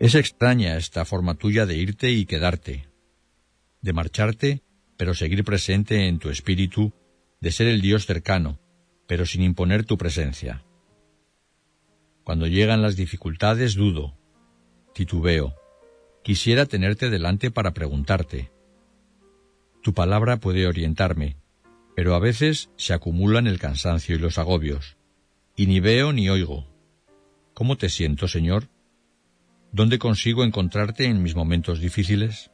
Es extraña esta forma tuya de irte y quedarte, de marcharte, pero seguir presente en tu espíritu, de ser el Dios cercano, pero sin imponer tu presencia. Cuando llegan las dificultades dudo, titubeo, quisiera tenerte delante para preguntarte. Tu palabra puede orientarme, pero a veces se acumulan el cansancio y los agobios, y ni veo ni oigo. ¿Cómo te siento, Señor? ¿Dónde consigo encontrarte en mis momentos difíciles?